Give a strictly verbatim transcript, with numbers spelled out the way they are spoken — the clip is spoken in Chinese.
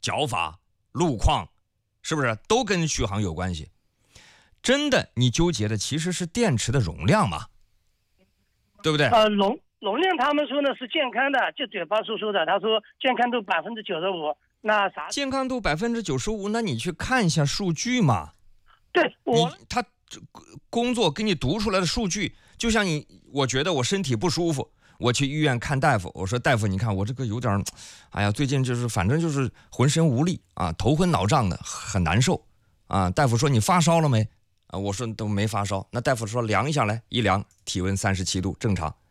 脚法、路况，是不是都跟续航有关系？真的，你纠结的其实是电池的容量嘛，对不对？ 呃，容容量他们说呢是健康的，就嘴巴说说的，他说健康度百分之九十五，那啥？ 健康度百分之九十五，那你去看一下数据嘛。 对，我他工作给你读出来的数据，就像你，我觉得我身体不舒服，我去医院看大夫，我说大夫，你看我这个有点，哎呀，最近就是反正就是浑身无力啊，头昏脑胀的，很难受啊。大夫说你发烧了没？啊，我说都没发烧。那大夫说量一下来，一量体温三十七度，正常。